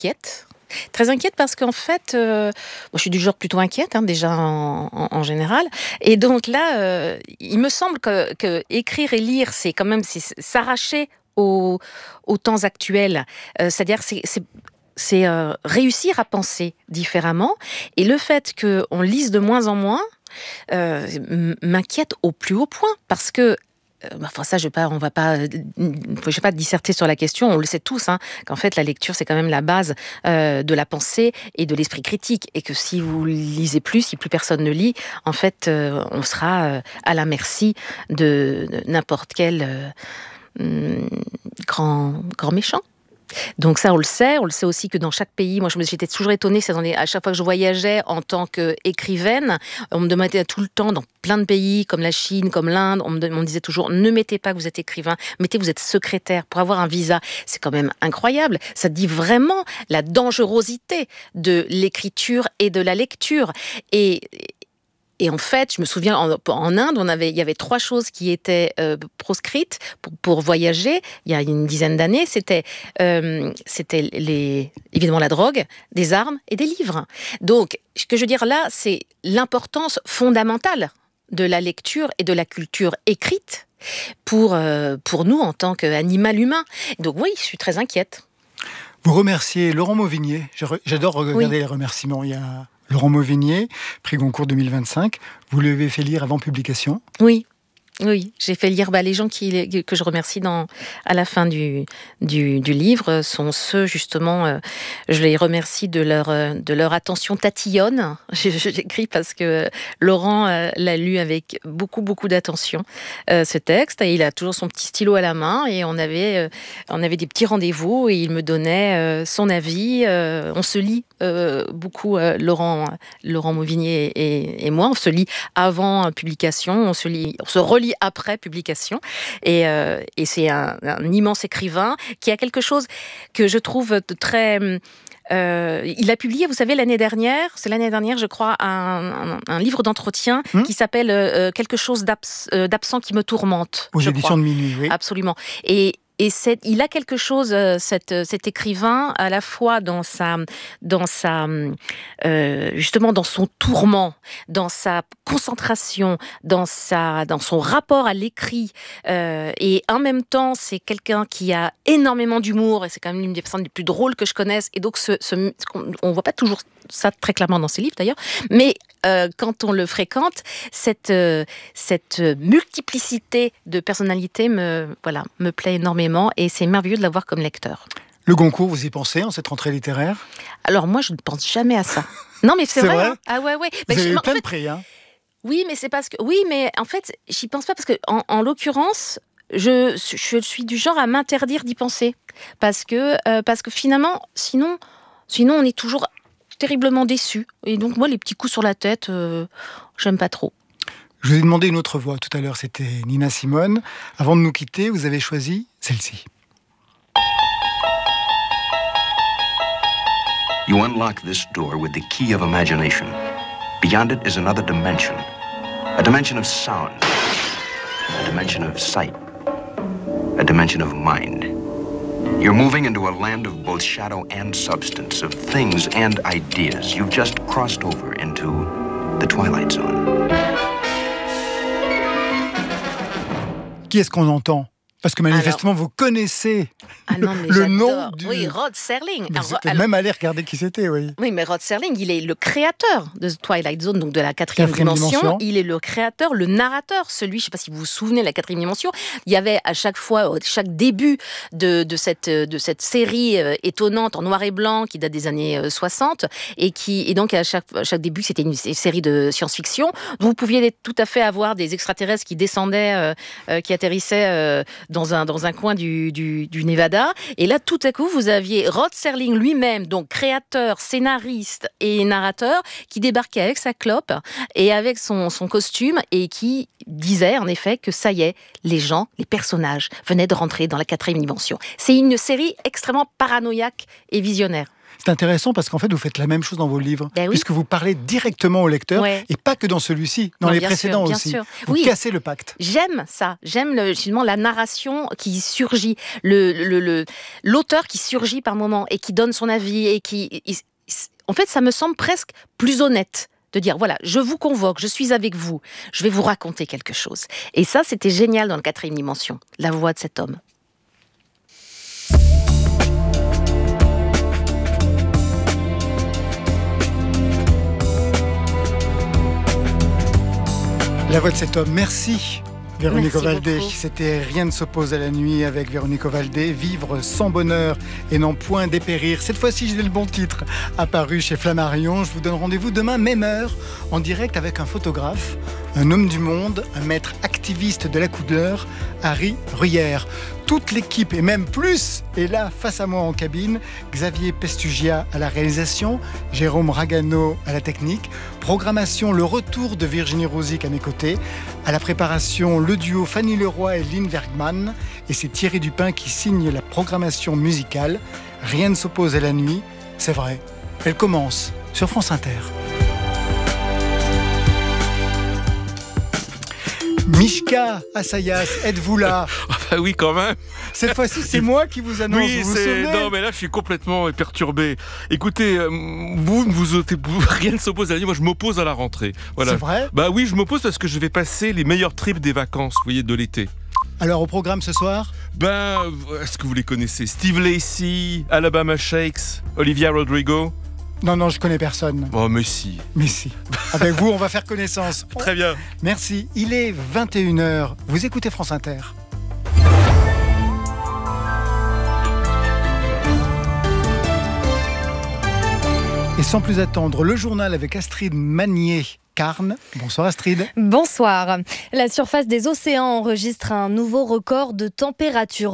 inquiète. Très inquiète parce qu'en fait, moi, je suis du genre plutôt inquiète, déjà en général. Et donc là, il me semble que écrire et lire, c'est quand même s'arracher aux temps actuels. C'est-à-dire, c'est réussir à penser différemment. Et le fait qu'on lise de moins en moins m'inquiète au plus haut point, parce que ça, je vais pas disserter sur la question. On le sait tous, qu'en fait, la lecture, c'est quand même la base de la pensée et de l'esprit critique. Et que si vous lisez plus, si plus personne ne lit, en fait, on sera à la merci de n'importe quel grand méchant. Donc ça, on le sait aussi que dans chaque pays, moi j'étais toujours étonnée, à chaque fois que je voyageais en tant qu'écrivaine, on me demandait tout le temps, dans plein de pays, comme la Chine, comme l'Inde, on me disait toujours, ne mettez pas que vous êtes écrivain, mettez que vous êtes secrétaire pour avoir un visa. C'est quand même incroyable, ça dit vraiment la dangerosité de l'écriture et de la lecture. Et en fait, je me souviens, en Inde, il y avait 3 choses qui étaient proscrites pour voyager. Il y a une dizaine d'années, c'était évidemment la drogue, des armes et des livres. Donc, ce que je veux dire là, c'est l'importance fondamentale de la lecture et de la culture écrite pour nous en tant qu'animal humain. Donc oui, je suis très inquiète. Vous remerciez Laurent Mauvignier. J'adore regarder les remerciements. Il y a Laurent Mauvignier, prix Goncourt 2025. Vous l'avez fait lire avant publication ? Oui, j'ai fait lire les gens que je remercie à la fin du livre sont ceux, justement, je les remercie de leur attention tatillonne. J'écris parce que Laurent l'a lu avec beaucoup, beaucoup d'attention, ce texte, et il a toujours son petit stylo à la main, et on avait des petits rendez-vous, et il me donnait son avis. On se lit beaucoup, Laurent Mauvignier et moi, on se lit avant publication, on se relit après publication, et c'est un immense écrivain qui a quelque chose que je trouve très... il a publié, vous savez, l'année dernière, je crois, un livre d'entretien qui s'appelle quelque chose d'absent qui me tourmente. Aux éditions de Minuit, oui. Absolument. Et il a quelque chose, cet écrivain, à la fois justement dans son tourment, dans sa concentration, dans son rapport à l'écrit, et en même temps, c'est quelqu'un qui a énormément d'humour, et c'est quand même l'une des personnes les plus drôles que je connaisse, et donc on voit pas toujours ça très clairement dans ses livres d'ailleurs, mais quand on le fréquente, cette multiplicité de personnalités me plaît énormément, et c'est merveilleux de l'avoir comme lecteur. Le Goncourt, vous y pensez en cette rentrée littéraire ? Alors moi, je ne pense jamais à ça. Non, mais c'est vrai. Ah ouais. Vous avez eu plein de prix, Oui, mais c'est parce que mais en fait, j'y pense pas parce que en l'occurrence, je suis du genre à m'interdire d'y penser, parce que finalement, sinon on est toujours terriblement déçu. Et donc moi, les petits coups sur la tête, j'aime pas trop. Je vous ai demandé une autre voix tout à l'heure, c'était Nina Simone. Avant de nous quitter, vous avez choisi celle-ci. You unlock this door with the key of imagination. Beyond it is another dimension. A dimension of sound. A dimension of sight. A dimension of mind. You're moving into a land of both shadow and substance, of things and ideas. You've just crossed over into the Twilight Zone. Qui est-ce qu'on entend ? Parce que manifestement, vous connaissez le nom du... Oui, Rod Serling. Vous êtes même allé regarder qui c'était, oui. Oui, mais Rod Serling, il est le créateur de Twilight Zone, donc de la quatrième dimension. Il est le créateur, le narrateur, je ne sais pas si vous vous souvenez de la quatrième dimension, il y avait à chaque fois, chaque début de cette série étonnante en noir et blanc qui date des années 60, et donc à chaque début, c'était une série de science-fiction. Vous pouviez tout à fait avoir des extraterrestres qui descendaient, qui atterrissaient dans un coin du Nevada. Et là, tout à coup, vous aviez Rod Serling lui-même, donc créateur, scénariste et narrateur, qui débarquait avec sa clope et avec son costume, et qui disait en effet que ça y est, les personnages venaient de rentrer dans la quatrième dimension. C'est une série extrêmement paranoïaque et visionnaire. C'est intéressant parce qu'en fait, vous faites la même chose dans vos livres, puisque vous parlez directement au lecteur, et pas que dans celui-ci, dans les précédents aussi. Vous cassez le pacte. J'aime ça. J'aime justement la narration qui surgit, l'auteur qui surgit par moment et qui donne son avis et en fait, ça me semble presque plus honnête. De dire, voilà, je vous convoque, je suis avec vous, je vais vous raconter quelque chose. Et ça, c'était génial dans le 4e dimension, la voix de cet homme. La voix de cet homme, merci Véronique Ovaldé. Beaucoup. C'était Rien ne s'oppose à la nuit avec Véronique Ovaldé. Vivre sans bonheur et n'en point dépérir. Cette fois-ci, j'ai le bon titre. Apparu chez Flammarion. Je vous donne rendez-vous demain, même heure, en direct avec un photographe, un homme du monde, un maître activiste de la couleur, Harry Ruyère. Toute l'équipe, et même plus, est là face à moi en cabine. Xavier Pestugia à la réalisation, Jérôme Ragano à la technique, programmation, le retour de Virginie Rosic à mes côtés, à la préparation, le duo Fanny Leroy et Lynn Bergman, et c'est Thierry Dupin qui signe la programmation musicale. Rien ne s'oppose à la nuit, c'est vrai, elle commence sur France Inter. Mishka Assayas, êtes-vous là? Oui, quand même. Cette fois-ci, c'est moi qui vous annonce. Oui, vous souvenez? non, mais là, je suis complètement perturbé. Écoutez, rien ne s'oppose à la nuit. Moi, je m'oppose à la rentrée. Voilà. C'est vrai? Bah oui, je m'oppose parce que je vais passer les meilleurs trips des vacances, vous voyez, de l'été. Alors, au programme ce soir? Est-ce que vous les connaissez? Steve Lacy, Alabama Shakes, Olivia Rodrigo. Non, je connais personne. Oh, mais si. Mais si. Avec vous, on va faire connaissance. Très bien. Merci. Il est 21h. Vous écoutez France Inter. Et sans plus attendre, le journal avec Astrid Magnier-Carne. Bonsoir Astrid. Bonsoir. La surface des océans enregistre un nouveau record de température,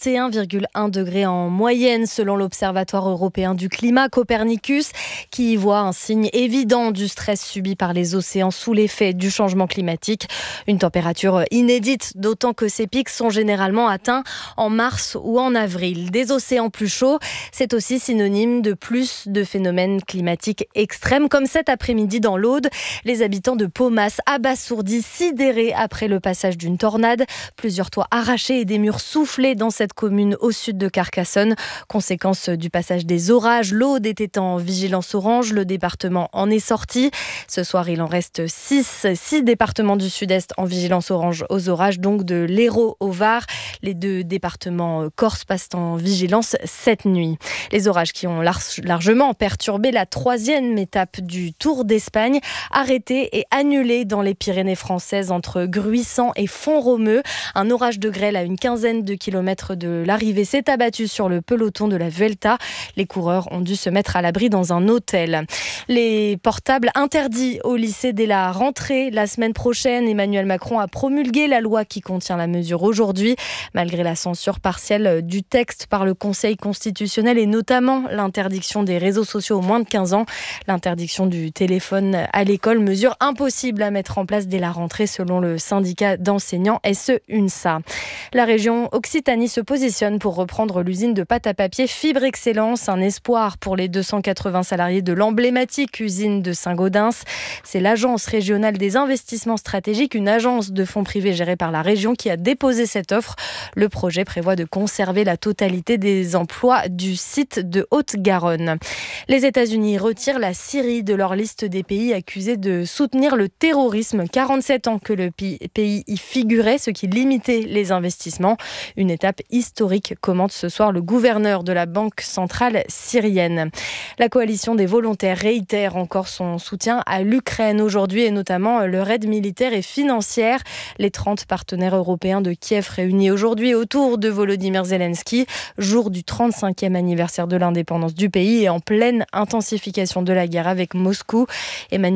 21,1 degrés en moyenne selon l'Observatoire européen du climat Copernicus, qui y voit un signe évident du stress subi par les océans sous l'effet du changement climatique. Une température inédite, d'autant que ces pics sont généralement atteints en mars ou en avril. Des océans plus chauds, c'est aussi synonyme de plus de phénomènes climatiques extrêmes, comme cet après-midi dans l'Aude. Les habitants de Paumas, abasourdis, sidérés après le passage d'une tornade. Plusieurs toits arrachés et des murs soufflés dans cette commune au sud de Carcassonne. Conséquence du passage des orages, l'Aude était en vigilance orange. Le département en est sorti. Ce soir, il en reste 6 départements du sud-est en vigilance orange aux orages, donc de l'Hérault au Var. Les 2 départements corses passent en vigilance cette nuit. Les orages qui ont largement perturbé la 3e étape du Tour d'Espagne, arrêté et annulé dans les Pyrénées françaises entre Gruissant et Font-Romeu. Un orage de grêle à une quinzaine de kilomètres de l'arrivée s'est abattu sur le peloton de la Vuelta. Les coureurs ont dû se mettre à l'abri dans un hôtel. Les portables interdits au lycée dès la rentrée. La semaine prochaine, Emmanuel Macron a promulgué la loi qui contient la mesure aujourd'hui. Malgré la censure partielle du texte par le Conseil constitutionnel et notamment l'interdiction des réseaux sociaux aux moins de 15 ans, l'interdiction du téléphone à l'école, mesure impossible à mettre en place dès la rentrée selon le syndicat d'enseignants SE UNSA. La région Occitanie se positionne pour reprendre l'usine de pâte à papier Fibre Excellence, un espoir pour les 280 salariés de l'emblématique usine de Saint-Gaudens. C'est l'Agence régionale des investissements stratégiques, une agence de fonds privés gérée par la région qui a déposé cette offre. Le projet prévoit de conserver la totalité des emplois du site de Haute-Garonne. Les États-Unis retirent la Syrie de leur liste des pays accusés de soutenir le terrorisme. 47 ans que le pays y figurait, ce qui limitait les investissements. Une étape historique, commente ce soir le gouverneur de la Banque centrale syrienne. La coalition des volontaires réitère encore son soutien à l'Ukraine aujourd'hui et notamment leur aide militaire et financière. Les 30 partenaires européens de Kiev réunis aujourd'hui autour de Volodymyr Zelensky, jour du 35e anniversaire de l'indépendance du pays et en pleine intensification de la guerre avec Moscou. Emmanuel Macron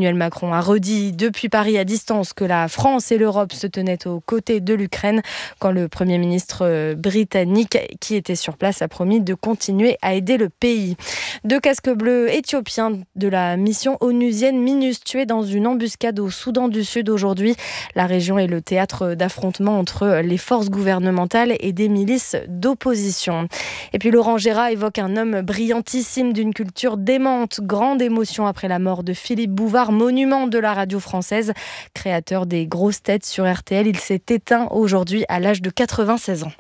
Macron a redit depuis Paris à distance que la France et l'Europe se tenaient aux côtés de l'Ukraine quand le Premier ministre britannique qui était sur place a promis de continuer à aider le pays. 2 casques bleus éthiopiens de la mission onusienne MINUS tués dans une embuscade au Soudan du Sud aujourd'hui. La région est le théâtre d'affrontements entre les forces gouvernementales et des milices d'opposition. Et puis Laurent Gérard évoque un homme brillantissime d'une culture démente. Grande émotion après la mort de Philippe Bouvard, monument de la radio française. Créateur des grosses têtes sur RTL, il s'est éteint aujourd'hui à l'âge de 96 ans.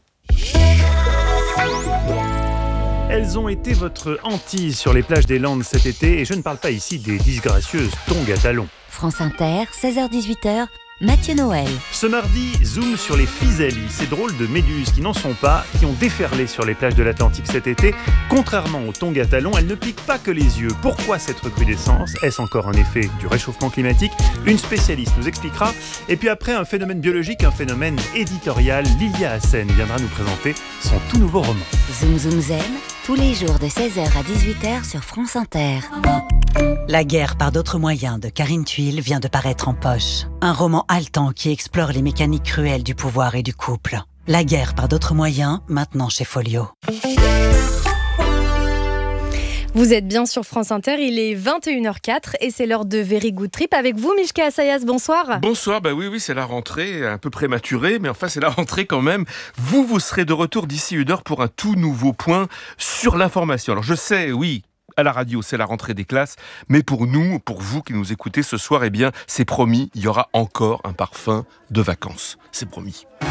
Elles ont été votre hantise sur les plages des Landes cet été, et je ne parle pas ici des disgracieuses tongs à talons. France Inter, 16h-18h, Mathieu Noël. Ce mardi, zoom sur les physalis, ces drôles de méduses qui n'en sont pas, qui ont déferlé sur les plages de l'Atlantique cet été. Contrairement aux tongs à talons, elles ne piquent pas que les yeux. Pourquoi cette recrudescence ? Est-ce encore un effet du réchauffement climatique ? Une spécialiste nous expliquera. Et puis après, un phénomène biologique, un phénomène éditorial. Lilia Hassen viendra nous présenter son tout nouveau roman. Zoom Zoom Zen, tous les jours de 16h à 18h sur France Inter. La guerre par d'autres moyens de Karine Thuil vient de paraître en poche. Un roman haletant qui explore les mécaniques cruelles du pouvoir et du couple. La guerre par d'autres moyens, maintenant chez Folio. Vous êtes bien sur France Inter, il est 21h04 et c'est l'heure de Very Good Trip avec vous, Mishka Assayas, bonsoir. Bonsoir, oui, c'est la rentrée, un peu prématurée, mais enfin c'est la rentrée quand même. Vous serez de retour d'ici une heure pour un tout nouveau point sur l'information. Alors je sais, oui, à la radio, c'est la rentrée des classes, mais pour nous, pour vous qui nous écoutez ce soir, eh bien, c'est promis, il y aura encore un parfum de vacances. C'est promis.